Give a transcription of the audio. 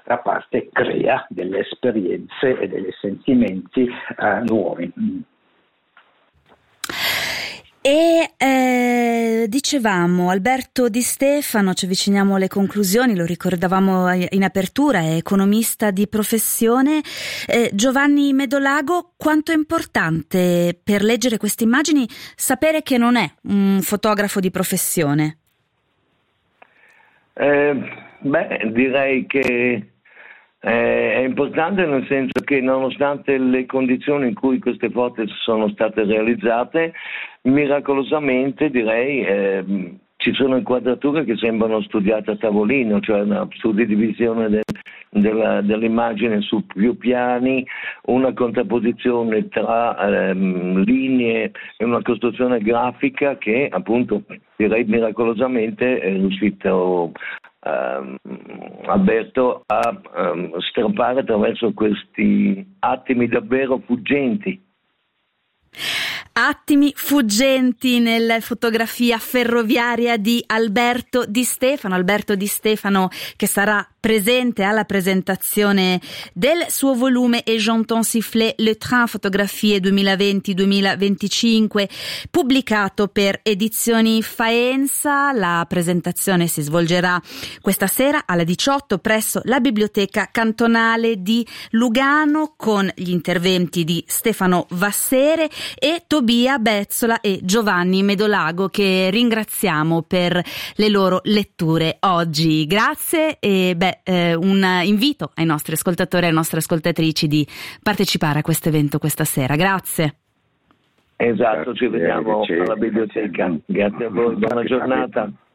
dall'altra parte crea delle esperienze e dei sentimenti nuovi. E dicevamo, Alberto Di Stefano, ci avviciniamo alle conclusioni, lo ricordavamo in apertura, è economista di professione. Giovanni Medolago, quanto è importante per leggere queste immagini sapere che non è un fotografo di professione? Direi che è importante, nel senso che nonostante le condizioni in cui queste foto sono state realizzate, miracolosamente direi ci sono inquadrature che sembrano studiate a tavolino, cioè una suddivisione dell'immagine su più piani, una contrapposizione tra linee e una costruzione grafica che appunto direi miracolosamente è riuscito Alberto a strappare attraverso questi attimi davvero fuggenti. Attimi fuggenti nella fotografia ferroviaria di Alberto Di Stefano. Alberto Di Stefano che sarà presente alla presentazione del suo volume Et j'entends siffler le train, fotografie 2020-2025, pubblicato per Edizioni Faenza. La presentazione si svolgerà questa sera alle 18 presso la Biblioteca Cantonale di Lugano, con gli interventi di Stefano Vassere e Tobia Bezzola e Giovanni Medolago, che ringraziamo per le loro letture oggi. Grazie e un invito ai nostri ascoltatori e alle nostre ascoltatrici di partecipare a questo evento questa sera. Grazie. Esatto, ci vediamo alla biblioteca. Grazie a voi, buona giornata.